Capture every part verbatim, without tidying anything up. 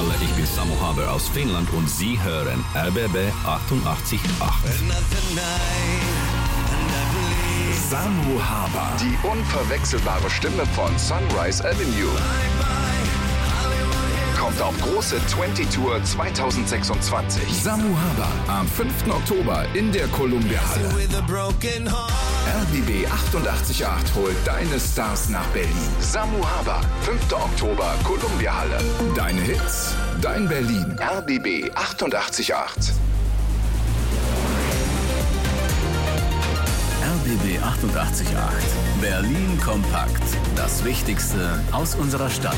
alle, ich bin Samu Haber aus Finnland und Sie hören R B B achtundachtzig Komma acht. Samu Haber. Die unverwechselbare Stimme von Sunrise Avenue. Kommt auf große zwanzig Tour zweitausendsechsundzwanzig. Samu Haber am fünften Oktober in der Columbia Halle. R B B achtundachtzig Komma acht holt deine Stars nach Berlin. Samu Haber, fünften Oktober, Columbia Halle. Deine Hits, dein Berlin. R B B achtundachtzig Komma acht. R B B achtundachtzig Komma acht. Berlin kompakt. Das Wichtigste aus unserer Stadt.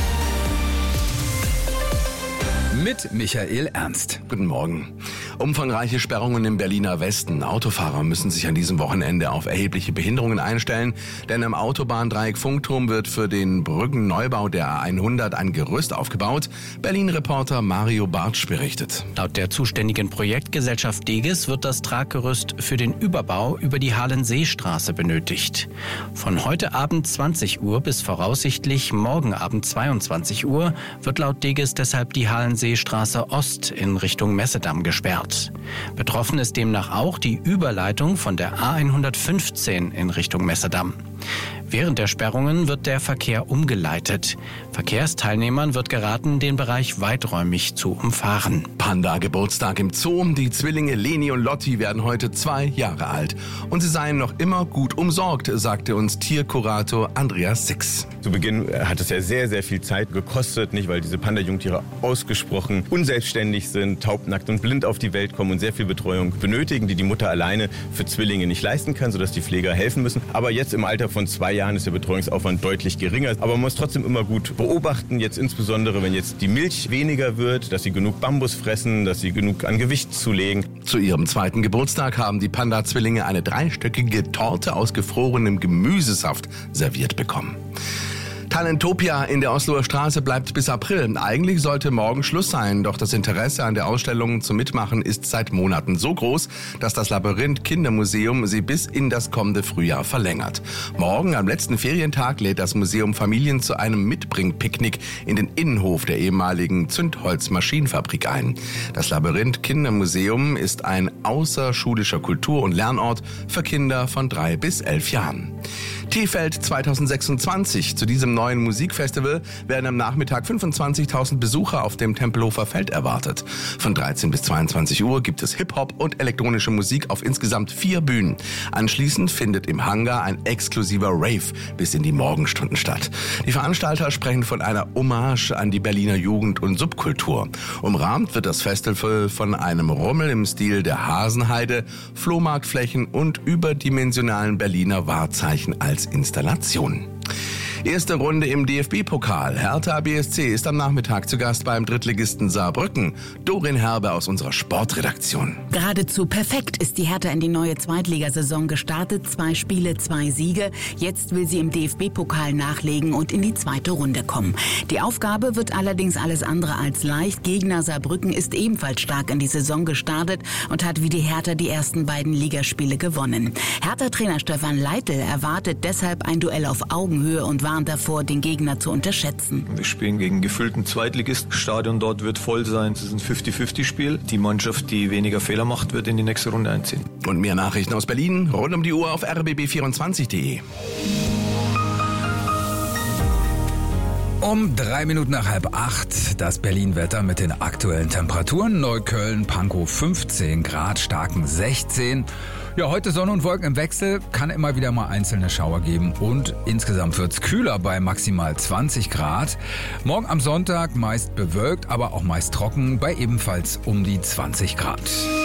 Mit Michael Ernst. Guten Morgen. Umfangreiche Sperrungen im Berliner Westen. Autofahrer müssen sich an diesem Wochenende auf erhebliche Behinderungen einstellen, denn im Autobahndreieck Funkturm wird für den Brückenneubau der A hundert ein Gerüst aufgebaut. Berlin-Reporter Mario Bartsch berichtet. Laut der zuständigen Projektgesellschaft Deges wird das Traggerüst für den Überbau über die Halenseestraße benötigt. Von heute Abend zwanzig Uhr bis voraussichtlich morgen Abend zweiundzwanzig Uhr wird laut Deges deshalb die Halenseestraße Ost in Richtung Messedamm gesperrt. Betroffen ist demnach auch die Überleitung von der A hundertfünfzehn in Richtung Messedamm. Während der Sperrungen wird der Verkehr umgeleitet. Verkehrsteilnehmern wird geraten, den Bereich weiträumig zu umfahren. Panda-Geburtstag im Zoo. Die Zwillinge Leni und Lotti werden heute zwei Jahre alt. Und sie seien noch immer gut umsorgt, sagte uns Tierkurator Andreas Six. Zu Beginn hat es ja sehr, sehr viel Zeit gekostet, nicht, weil diese Panda-Jungtiere ausgesprochen unselbstständig sind, taubnackt und blind auf die Welt kommen und sehr viel Betreuung benötigen, die die Mutter alleine für Zwillinge nicht leisten kann, sodass die Pfleger helfen müssen. Aber jetzt im Alter von zwei Jahren ist der Betreuungsaufwand deutlich geringer. Aber man muss trotzdem immer gut beobachten, jetzt insbesondere, wenn jetzt die Milch weniger wird, dass sie genug Bambus fressen, dass sie genug an Gewicht zulegen. Zu ihrem zweiten Geburtstag haben die Panda-Zwillinge eine dreistöckige Torte aus gefrorenem Gemüsesaft serviert bekommen. Talentopia in der Osloer Straße bleibt bis April. Eigentlich sollte morgen Schluss sein, doch das Interesse an der Ausstellung zum Mitmachen ist seit Monaten so groß, dass das Labyrinth Kindermuseum sie bis in das kommende Frühjahr verlängert. Morgen, am letzten Ferientag, lädt das Museum Familien zu einem Mitbringpicknick in den Innenhof der ehemaligen Zündholzmaschinenfabrik ein. Das Labyrinth Kindermuseum ist ein außerschulischer Kultur- und Lernort für Kinder von drei bis elf Jahren. T-Feld zweitausendsechsundzwanzig. Zu diesem neuen Musikfestival werden am Nachmittag fünfundzwanzigtausend Besucher auf dem Tempelhofer Feld erwartet. Von dreizehn bis zweiundzwanzig Uhr gibt es Hip-Hop und elektronische Musik auf insgesamt vier Bühnen. Anschließend findet im Hangar ein exklusiver Rave bis in die Morgenstunden statt. Die Veranstalter sprechen von einer Hommage an die Berliner Jugend- und Subkultur. Umrahmt wird das Festival von einem Rummel im Stil der Hasenheide, Flohmarktflächen und überdimensionalen Berliner Wahrzeichen als Installation. Erste Runde im D F B-Pokal. Hertha B S C ist am Nachmittag zu Gast beim Drittligisten Saarbrücken. Dorin Herbe aus unserer Sportredaktion. Geradezu perfekt ist die Hertha in die neue Zweitligasaison gestartet. Zwei Spiele, zwei Siege. Jetzt will sie im D F B-Pokal nachlegen und in die zweite Runde kommen. Die Aufgabe wird allerdings alles andere als leicht. Gegner Saarbrücken ist ebenfalls stark in die Saison gestartet und hat wie die Hertha die ersten beiden Ligaspiele gewonnen. Hertha-Trainer Stefan Leitl erwartet deshalb ein Duell auf Augenhöhe und warnt davor, den Gegner zu unterschätzen. Wir spielen gegen einen gefüllten Zweitligisten. Das Stadion dort wird voll sein. Es ist ein fünfzig fünfzig Spiel. Die Mannschaft, die weniger Fehler macht, wird in die nächste Runde einziehen. Und mehr Nachrichten aus Berlin rund um die Uhr auf r b b vierundzwanzig punkt d e. Um drei Minuten nach halb acht das Berlin-Wetter mit den aktuellen Temperaturen. Neukölln, Pankow fünfzehn Grad, Starken sechzehn. Ja, heute Sonne und Wolken im Wechsel, kann immer wieder mal einzelne Schauer geben und insgesamt wird's kühler bei maximal zwanzig Grad. Morgen am Sonntag meist bewölkt, aber auch meist trocken bei ebenfalls um die zwanzig Grad.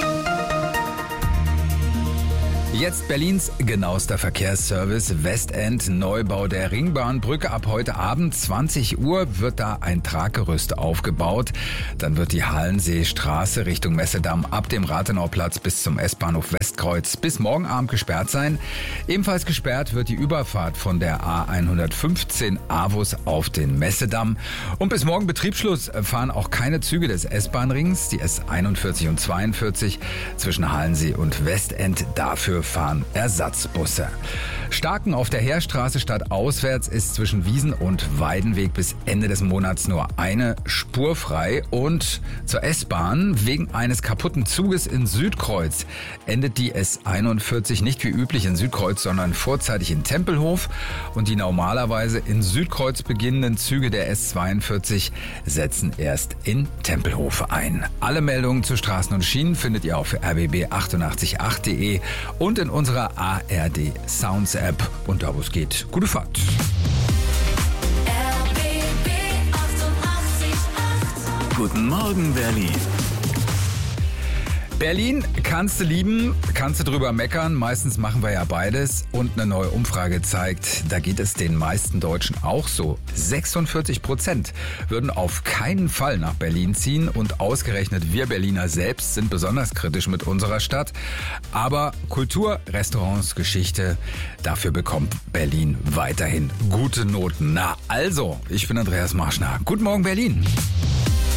Jetzt Berlins genauester Verkehrsservice Westend, Neubau der Ringbahnbrücke. Ab heute Abend zwanzig Uhr wird da ein Traggerüst aufgebaut. Dann wird die Halenseestraße Richtung Messedamm ab dem Rathenauplatz bis zum S-Bahnhof Westkreuz bis morgen Abend gesperrt sein. Ebenfalls gesperrt wird die Überfahrt von der A hundertfünfzehn Avus auf den Messedamm. Und bis morgen Betriebsschluss fahren auch keine Züge des S-Bahn-Rings, die S einundvierzig und zweiundvierzig zwischen Halensee und Westend. Dafür fahren Ersatzbusse. Starken auf der Heerstraße stadtauswärts ist zwischen Wiesen und Weidenweg bis Ende des Monats nur eine Spur frei. Und zur S-Bahn, wegen eines kaputten Zuges in Südkreuz, endet die S einundvierzig nicht wie üblich in Südkreuz, sondern vorzeitig in Tempelhof. Und die normalerweise in Südkreuz beginnenden Züge der S zweiundvierzig setzen erst in Tempelhof ein. Alle Meldungen zu Straßen und Schienen findet ihr auf r b b achtundachtzig punkt acht punkt de und in unserer A R D Sounds App. Und da, wo es geht, gute Fahrt. R B B achtundachtzig Komma acht. Guten Morgen, Berlin. Berlin kannst du lieben, kannst du drüber meckern. Meistens machen wir ja beides. Und eine neue Umfrage zeigt, da geht es den meisten Deutschen auch so. sechsundvierzig Prozent würden auf keinen Fall nach Berlin ziehen. Und ausgerechnet wir Berliner selbst sind besonders kritisch mit unserer Stadt. Aber Kultur, Restaurants, Geschichte, dafür bekommt Berlin weiterhin gute Noten. Na also, ich bin Andreas Marschner. Guten Morgen, Berlin.